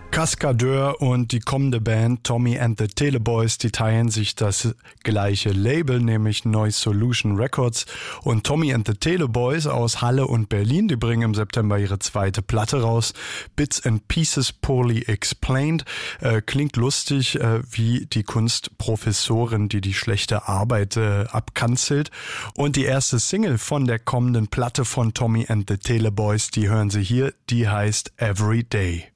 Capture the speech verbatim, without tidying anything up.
Kaskadeur und die kommende Band Tommy and the Teleboys, die teilen sich das gleiche Label, nämlich Noise Solution Records. Und Tommy and the Teleboys aus Halle und Berlin, die bringen im September ihre zweite Platte raus. Bits and Pieces Poorly Explained. Äh, klingt lustig, äh, wie die Kunstprofessorin, die die schlechte Arbeit äh, abkanzelt. Und die erste Single von der kommenden Platte von Tommy and the Teleboys, die hören Sie hier, die heißt Every Day.